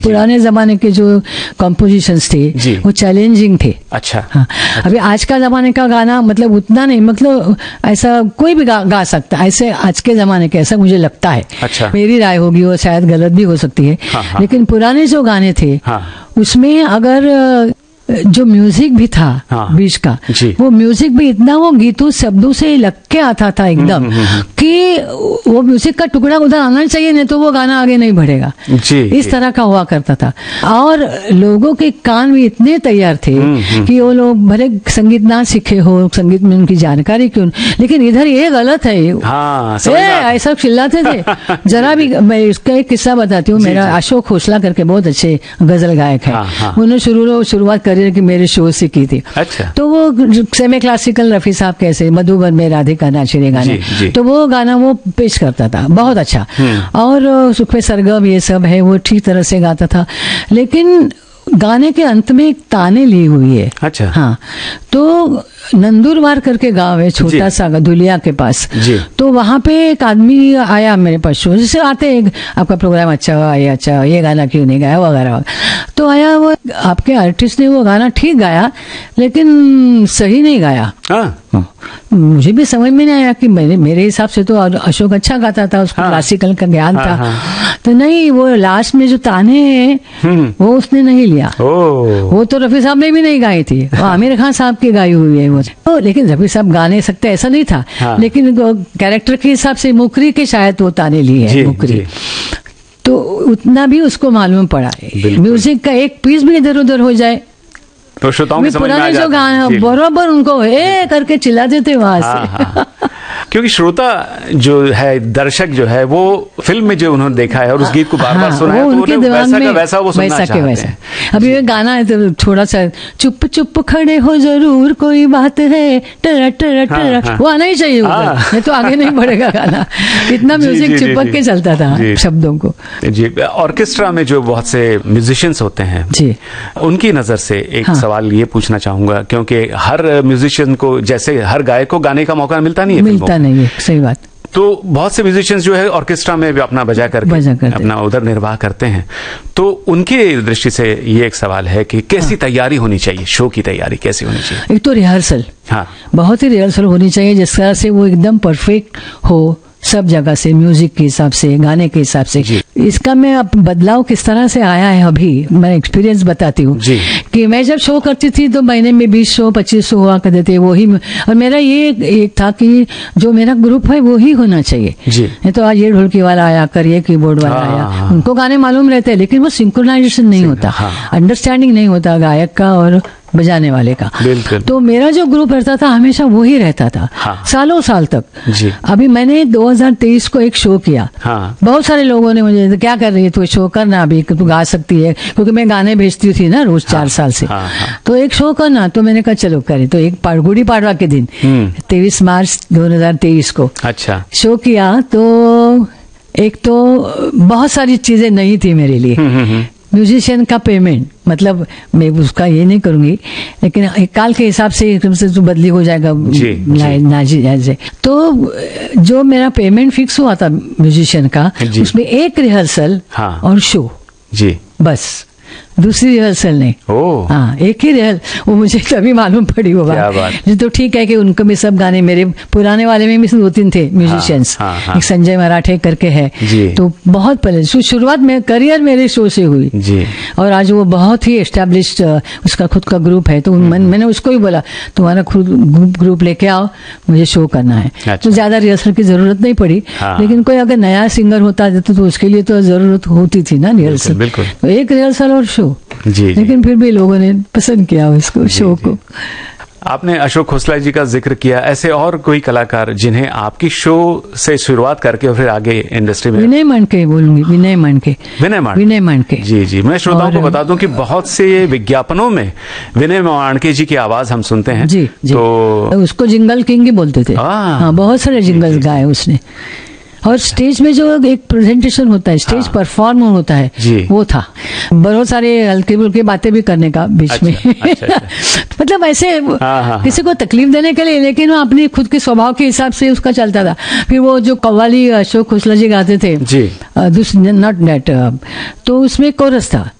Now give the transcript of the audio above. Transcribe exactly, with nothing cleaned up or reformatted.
पुराने जमाने के जो कॉम्पोजिशंस थे वो चैलेंजिंग थे। अच्छा। हाँ। अच्छा। अभी आज का जमाने का गाना मतलब उतना नहीं, मतलब ऐसा कोई भी गा, गा सकता है ऐसे आज के जमाने के, ऐसा मुझे लगता है। अच्छा। मेरी राय होगी, वो शायद गलत भी हो सकती है। हाँ, हाँ। लेकिन पुराने जो गाने थे हाँ। उसमें अगर जो म्यूजिक भी था हाँ, बीच का, वो म्यूजिक भी इतना वो गीतों शब्दों से लग के आता था एकदम कि वो म्यूजिक का टुकड़ा उधर आना चाहिए, नहीं तो वो गाना आगे नहीं बढ़ेगा। जी, इस जी. तरह का हुआ करता था। और लोगों के कान भी इतने तैयार थे कि वो लोग भले संगीत ना सीखे हो, संगीत में उनकी जानकारी क्यों, लेकिन इधर ये गलत है। हाँ, ऐसा चिल्लाते थे। जरा भी मैं इसका एक किस्सा बताती हूँ। मेरा अशोक खोसला करके बहुत अच्छे गजल गायक है, उन्होंने शुरू शुरुआत करी कि मेरे शो से की थी। अच्छा। तो वो सेमी क्लासिकल रफी साहब कैसे मधुबन में राधिका नाचिरे गाने, तो वो गाना वो पेश करता था बहुत अच्छा। और सुखवे सरगम ये सब है वो ठीक तरह से गाता था, लेकिन गाने के अंत में एक ताने ली हुई है। अच्छा। हाँ। तो नंदुरबार करके गांव है छोटा सा धुलिया के पास, तो वहां पे एक आदमी आया मेरे पास, शो जैसे आते हैं आपका प्रोग्राम अच्छा हुआ, ये अच्छा हुआ, ये गाना क्यों नहीं गाया वगैरह। तो आया वो आपके आर्टिस्ट ने वो गाना ठीक गाया लेकिन सही नहीं गाया। हाँ। मुझे भी समझ में नहीं आया कि मेरे मेरे हिसाब से तो अशोक अच्छा गाता था, उसको क्लासिकल का ज्ञान था। हाँ। तो नहीं, वो लास्ट में जो ताने हैं वो उसने नहीं लिया। वो तो रफी साहब ने भी नहीं गाई थी, वो आमिर खान साहब की गाई हुई है वो। तो लेकिन रफी साहब गाने सकते ऐसा नहीं था। हाँ। लेकिन कैरेक्टर के हिसाब से मुखरी के शायद वो ताने लिए है मुखरी, तो उतना भी उसको मालूम पड़ा है। म्यूजिक का एक पीस भी इधर उधर हो जाए तो श्रोताओं के समझ में आ पुराने जो गाना बराबर उनको ए करके चिल्ला देते वहां से। हाँ। क्योंकि श्रोता जो है, दर्शक जो है, वो फिल्म में जो उन्होंने देखा है और उस गीत को बार बार सुना है, तो उनके दिमाग में वैसा वो सुनना चाहते हैं। अब ये गाना है तो थोड़ा सा चुप चुप खड़े हो जरूर कोई बात है टरा टरा टरा, वो आना ही चाहिए उधर, नहीं तो आगे नहीं बढ़ेगा गाना। इतना म्यूजिक चिपक के चलता था शब्दों को। जी। ऑर्केस्ट्रा में जो बहुत से म्यूजिशियंस होते हैं जी, उनकी नजर से एक सवाल ये पूछना चाहूंगा, क्योंकि हर म्यूजिशियन को जैसे हर गायक को गाने का मौका मिलता नहीं है, मिलता नहीं है, सही बात। तो बहुत से म्यूजिशियंस जो है ऑर्केस्ट्रा में भी अपना बजा करके बजा अपना उधर निर्वाह करते हैं, तो उनके दृष्टि से ये एक सवाल है कि कैसी हाँ। तैयारी होनी चाहिए, शो की तैयारी कैसी होनी चाहिए? एक तो रिहर्सल, हाँ, बहुत ही रिहर्सल होनी चाहिए जिस तरह से वो एकदम परफेक्ट हो सब जगह से, म्यूजिक के हिसाब से, गाने के हिसाब से। इसका मैं अब बदलाव किस तरह से आया है अभी मैं एक्सपीरियंस बताती हूँ कि मैं जब शो करती थी तो महीने में बीस शो पच्चीस शो हुआ करते थे वही, और मेरा ये एक था कि जो मेरा ग्रुप है वो ही होना चाहिए। नहीं तो आज ये ढोलकी वाला आया कर, ये कीबोर्ड वाला आया, उनको गाने मालूम रहते हैं लेकिन वो सिंक्रोनाइजेशन नहीं होता, अंडरस्टैंडिंग नहीं होता गायक का और बजाने वाले का। तो मेरा जो ग्रुप रहता था हमेशा वही रहता था। हाँ। सालों साल तक जी। अभी मैंने दो हज़ार तेईस को एक शो किया। हाँ। बहुत सारे लोगों ने मुझे क्या कर रही है तू, शो करना अभी, तू गा सकती है, क्योंकि मैं गाने भेजती थी ना रोज। हाँ। चार साल से। हाँ। तो एक शो करना, तो मैंने कहा चलो करे। तो एक गुड़ी पाड़वा के दिन तेईस मार्च दो हजार तेईस को अच्छा शो किया। तो एक तो बहुत सारी चीजें नहीं थी मेरे लिए। म्यूजिशियन का पेमेंट, मतलब मैं उसका ये नहीं करूंगी, लेकिन एक काल के हिसाब से एकदम से तो बदली हो जाएगा नाजी। तो जो मेरा पेमेंट फिक्स हुआ था म्यूजिशियन का, उसमें एक रिहर्सल हाँ। और शो जी, बस दूसरी रिहर्सल नहीं। हाँ, एक ही रिहर्सल, वो मुझे तभी मालूम पड़ी वो बात। तो ठीक है कि उनको भी सब गाने, मेरे पुराने वाले में भी दो तीन थे म्यूजिशियंस। हाँ, हाँ, एक संजय मराठे करके है, तो बहुत पहले शुरुआत में करियर मेरे शो से हुई जी। और आज वो बहुत ही एस्टेब्लिश्ड उसका खुद का ग्रुप है। तो मन, मैंने उसको ही बोला तुम्हारा खुद ग्रुप लेके आओ, मुझे शो करना है। अच्छा। तो ज्यादा रिहर्सल की जरूरत नहीं पड़ी। हाँ। लेकिन कोई अगर नया सिंगर होता तो, तो उसके लिए तो जरूरत होती थी ना रिहर्सल। तो एक रिहर्सल और शो जी, लेकिन फिर भी लोगों ने पसंद किया उसको, शो को। आपने अशोक खोसला जी का जिक्र किया, ऐसे और कोई कलाकार जिन्हें आपकी शो से शुरुआत करके और फिर आगे इंडस्ट्री में? विनय मांडके बोलूंगी, विनय मांडके। विनय मांडके विनय मांडके जी जी। मैं श्रोताओं को बता दूं कि बहुत से विज्ञापनों में विनय मांडके जी की आवाज हम सुनते हैं जी, जी। तो उसको जिंगल किंग ही बोलते थे। हाँ, बहुत सारे जिंगल्स गाए उसने। और स्टेज में जो एक प्रेजेंटेशन होता है, स्टेज हाँ। परफॉर्म होता है, वो था। बहुत सारे हल्के बुल्के बातें भी करने का बीच अच्छा, में अच्छा, अच्छा। मतलब ऐसे हाँ, हाँ, किसी को तकलीफ देने के लिए, लेकिन वो अपनी खुद के स्वभाव के हिसाब से उसका चलता था। फिर वो जो कव्वाली अशोक खोसला जी गाते थे, नॉट दैट, तो उसमें कोरस था।